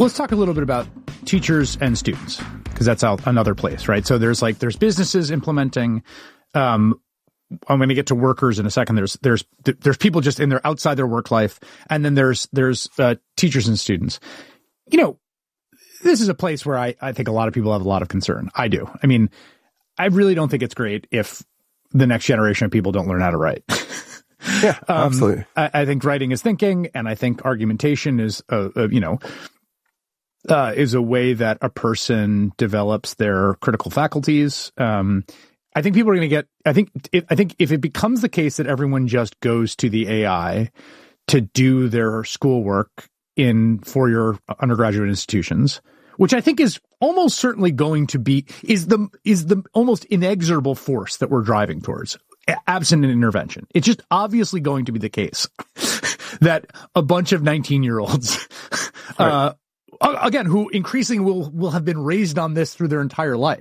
Let's talk a little bit about teachers and students, because that's another place, right? So there's businesses implementing. I'm going to get to workers in a second. There's people just in their outside their work life, and then there's teachers and students. You know, this is a place where I think a lot of people have a lot of concern. I do. I mean, I really don't think it's great if the next generation of people don't learn how to write. Yeah, absolutely. I think writing is thinking, and I think argumentation is is a way that a person develops their critical faculties. I think people are going to get. I think if it becomes the case that everyone just goes to the AI to do their schoolwork in four-year undergraduate institutions, which I think is almost certainly going to be is the almost inexorable force that we're driving towards, absent an intervention. It's just obviously going to be the case that a bunch of 19-year-olds. Right. Again, who increasingly will have been raised on this through their entire life.